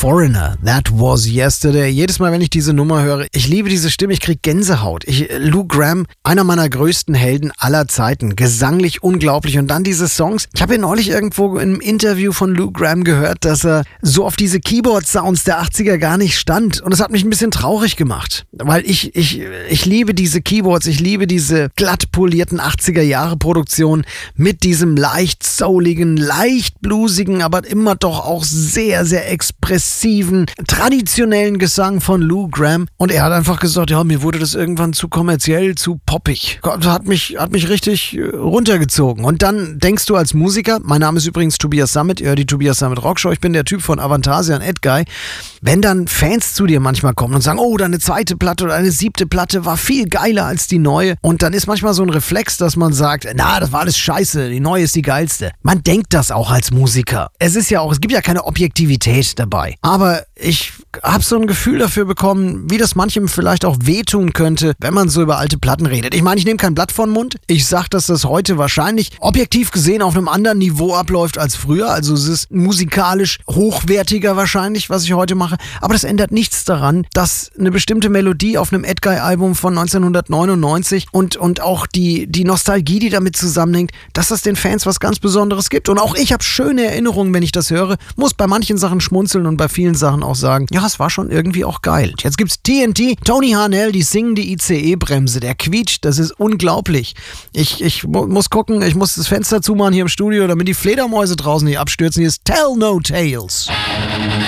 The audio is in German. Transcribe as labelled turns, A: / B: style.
A: Foreigner, That Was Yesterday. Jedes Mal, wenn ich diese Nummer höre, ich liebe diese Stimme, ich kriege Gänsehaut. Lou Gramm, einer meiner größten Helden aller Zeiten, gesanglich unglaublich. Und dann diese Songs. Ich habe ja neulich irgendwo im Interview von Lou Gramm gehört, dass er so auf diese Keyboard-Sounds der 80er gar nicht stand. Und das hat mich ein bisschen traurig gemacht, weil ich liebe diese Keyboards, ich liebe diese glatt polierten 80er-Jahre-Produktionen mit diesem leicht souligen, leicht bluesigen, aber immer doch auch sehr, sehr expressiven, traditionellen Gesang von Lou Gramm. Und er hat einfach gesagt, ja, mir wurde das irgendwann zu kommerziell, zu poppig. Hat mich richtig runtergezogen. Und dann denkst du als Musiker, mein Name ist übrigens Tobias Sammet, ihr hört die Tobias Sammet Rockshow, ich bin der Typ von Avantasia und Edguy. Wenn dann Fans zu dir manchmal kommen und sagen, oh, deine zweite Platte oder eine 7. Platte war viel geiler als die neue. Und dann ist manchmal so ein Reflex, dass man sagt, na, das war alles scheiße, die neue ist die geilste. Man denkt das auch als Musiker. Es gibt ja keine Objektivität dabei. Aber ich habe so ein Gefühl dafür bekommen, wie das manchem vielleicht auch wehtun könnte, wenn man so über alte Platten redet. Ich meine, ich nehme kein Blatt vor den Mund. Ich sage, dass das heute wahrscheinlich objektiv gesehen auf einem anderen Niveau abläuft als früher. Also es ist musikalisch hochwertiger wahrscheinlich, was ich heute mache. Aber das ändert nichts daran, dass eine bestimmte Melodie auf einem Edguy-Album von 1999 und auch die Nostalgie, die damit zusammenhängt, dass das den Fans was ganz Besonderes gibt. Und auch ich habe schöne Erinnerungen, wenn ich das höre. Muss bei manchen Sachen schmunzeln und bei vielen Sachen auch sagen, ja, es war schon irgendwie auch geil. Jetzt gibt's TNT, Tony Harnell, die singende ICE-Bremse, der quietscht, das ist unglaublich. Ich muss gucken, ich muss das Fenster zumachen hier im Studio, damit die Fledermäuse draußen nicht abstürzen. Hier ist Tell No Tales.